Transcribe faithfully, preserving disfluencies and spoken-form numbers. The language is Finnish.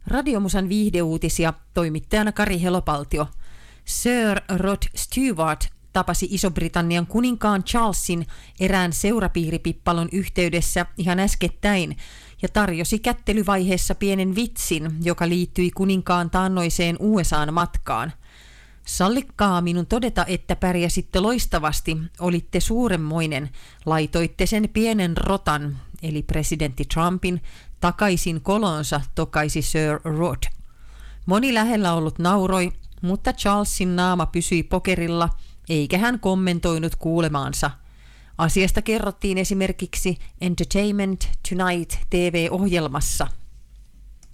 Radiomusan viihdeuutisia, toimittajana Kari Helopaltio. Sir Rod Stewart tapasi Iso-Britannian kuninkaan Charlesin erään seurapiiripippalon yhteydessä ihan äskettäin ja tarjosi kättelyvaiheessa pienen vitsin, joka liittyi kuninkaan taannoiseen U S A:n matkaan. Sallikkaa minun todeta, että pärjäsitte loistavasti, olitte suuremmoinen, laitoitte sen pienen rotan, eli presidentti Trumpin, takaisin kolonsa, tokaisi Sir Rod. Moni lähellä ollut nauroi, mutta Charlesin naama pysyi pokerilla, eikä hän kommentoinut kuulemaansa. Asiasta kerrottiin esimerkiksi Entertainment Tonight T V-ohjelmassa.